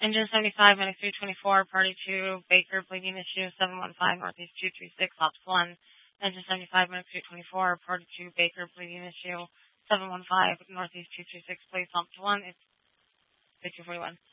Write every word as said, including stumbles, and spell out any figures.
Engine seventy-five, Medic three twenty-four, Party two, Baker, bleeding issue, seven one five, Northeast two three six, Ops one. Engine seventy-five, Medic three twenty-four, Party two, Baker, bleeding issue, seven one five, Northeast two three six, place Ops one. It's two forty-one.